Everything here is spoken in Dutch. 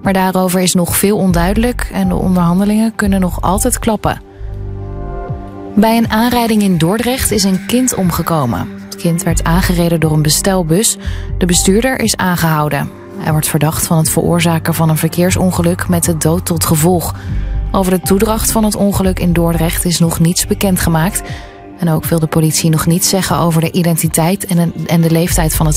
Maar daarover is nog veel onduidelijk en de onderhandelingen kunnen nog altijd klappen. Bij een aanrijding in Dordrecht is een kind omgekomen. Het kind werd aangereden door een bestelbus. De bestuurder is aangehouden. Hij wordt verdacht van het veroorzaken van een verkeersongeluk met de dood tot gevolg. Over de toedracht van het ongeluk in Dordrecht is nog niets bekendgemaakt. En ook wil de politie nog niets zeggen over de identiteit en de leeftijd van het